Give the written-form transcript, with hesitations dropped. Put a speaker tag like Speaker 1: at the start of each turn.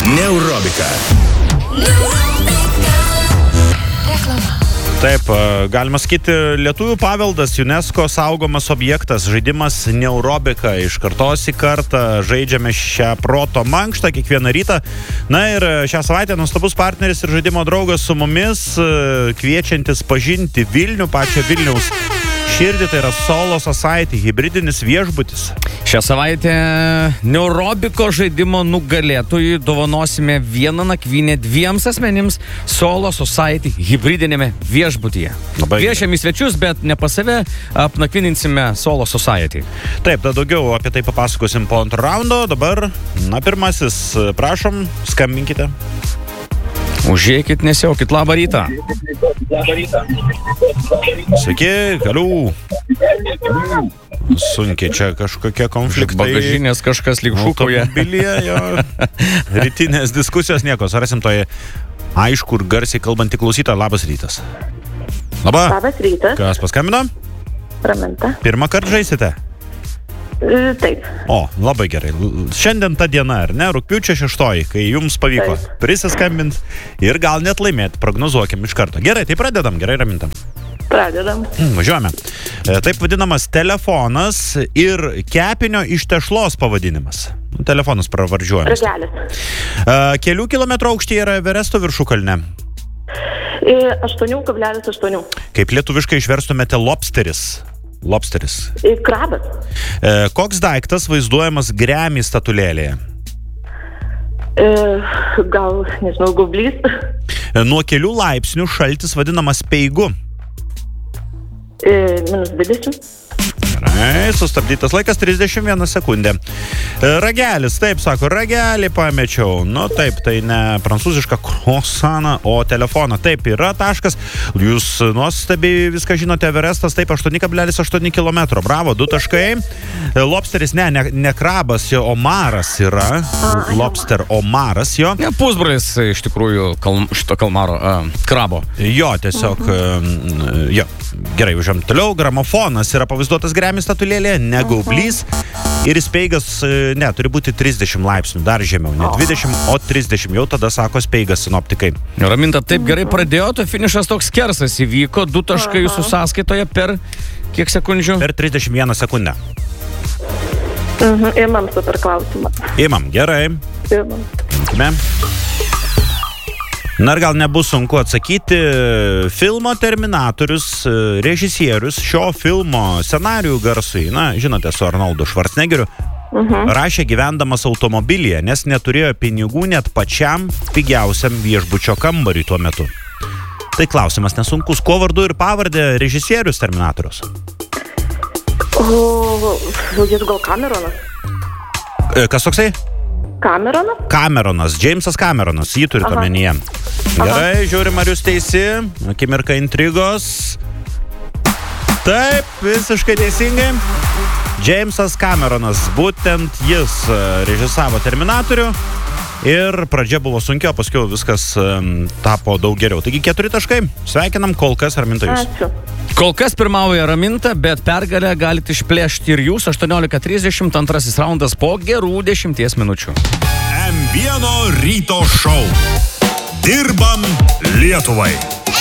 Speaker 1: Neurobika.
Speaker 2: Taip, galima sakyti, lietuvių paveldas, UNESCO saugomas objektas, žaidimas Neurobika. Iš kartos į kartą žaidžiame šią proto mankštą kiekvieną rytą. Na ir šią savaitę nuostabus partneris ir žaidimo draugas su mumis, kviečiantis pažinti Vilnių, pačią Vilniaus širdį, tai yra Solo Society, hibridinis viešbutis.
Speaker 3: Šią savaitę Neurobiko žaidimo nugalėtojui dovanosime vieną nakvynę 2 asmenims Solo Society hibridinėme viešbutyje. Kviečiam į svečius, bet ne pas save, apnakvininsime Solo Society.
Speaker 2: Taip, da daugiau apie tai papasakosim po antro raundo. Dabar, pirmasis, prašom, skambinkite.
Speaker 3: Užėjkit, nesiaukit, labą rytą.
Speaker 2: Sveiki, galiu. Sunkiai čia kažkokie konfliktai.
Speaker 3: Bagažinės kažkas lyg šūkoje.
Speaker 2: Automobilyje, jo. Rytinės diskusijos nieko. Sarasim toje aišku ir garsiai kalbantį klausytoją. Labas rytas.
Speaker 4: Labas rytas.
Speaker 2: Kas paskambino?
Speaker 4: Raminta.
Speaker 2: Pirmą kartą žaisite?
Speaker 4: Taip.
Speaker 2: O, labai gerai. Šiandien ta diena, ar ne? Rugpjūčio 6, kai jums pavyko prisiskambinti ir gal net laimėti. Prognozuokim iš karto. Gerai, tai pradedam. Gerai, Raminta.
Speaker 4: Pradedam.
Speaker 2: Važiuojame. Taip vadinamas telefonas ir kepinio iš tešlos pavadinimas. Telefonas pravardžiuojamas.
Speaker 4: Ragelis.
Speaker 2: Kelių kilometrų aukštyje yra Everesto viršukalnė.
Speaker 4: 8,8.
Speaker 2: Kaip lietuviškai išverstumėte lobsteris? Lobsteris.
Speaker 4: Krabas.
Speaker 2: Koks daiktas vaizduojamas Grammy statulėlėje?
Speaker 4: Gal, nežinau, gaublys.
Speaker 2: Nuo kelių laipsnių šaltis vadinamas speigu.
Speaker 4: -20.
Speaker 2: Gerai, sustabdytas laikas 31 sekundė. Ragelis, taip sako, ragelį pamečiau. Nu taip, tai ne prancūziška croissant, o telefoną. Taip, yra taškas. Jūs nuostabiai viską žinote, Everestas, taip, 8,8 km. Bravo, 2 taškai. Lobsteris, ne krabas, jo omaras yra. Lobster omaras, jo.
Speaker 3: Ne, pusbrolis iš tikrųjų šito kalmaro, krabo.
Speaker 2: Jo, tiesiog, jo. Gerai, užėm toliau. Gramofonas yra pavaizduotas Grammy statulėlėje, ne gaublys. Ir speigas, turi būti 30 laipsnių, dar žemiau. Ne 20, o 30. Jau tada sako speigas sinoptikai.
Speaker 3: Raminta, taip gerai pradėjo, tai finišas toks kersas įvyko. 2 taškai jūsų sąskaitoje per kiek sekundžių?
Speaker 2: Per 31 sekundę.
Speaker 4: Imam super klausimą.
Speaker 2: Imam, gerai.
Speaker 4: Imam.
Speaker 2: Na ir gal nebus sunku atsakyti. Filmo Terminatorius, režisierius šio filmo scenarijų garsui, žinote, su Arnoldu Schwarzeneggeriu, rašė gyvendamas automobilyje, nes neturėjo pinigų net pačiam pigiausiam viešbučio kambariui tuo metu. Tai klausimas nesunkus. Kuo vardu ir pavardė režisierius Terminatorius?
Speaker 4: Jis gal Cameronas.
Speaker 2: Kas toksai?
Speaker 4: Cameronas?
Speaker 2: Cameronas, Jamesas Cameronas, jį turite omenyje. Gerai, žiūrim, ar jūs teisi. Akimirka intrigos. Taip, visiškai teisingai. Jamesas Cameronas, būtent jis režisavo Terminatorių. Ir pradžia buvo sunkiau, paskui viskas tapo daug geriau. Taigi 4 taškai. Sveikinam, kol kas Raminta jūs.
Speaker 4: Ačiū.
Speaker 3: Kol kas pirmauja Raminta, bet pergalę galite išplėšti ir jūs. 18:30, antrasis raundas po gerų 10 minučių.
Speaker 1: M1 ryto šou. Dirbam Lietuvai.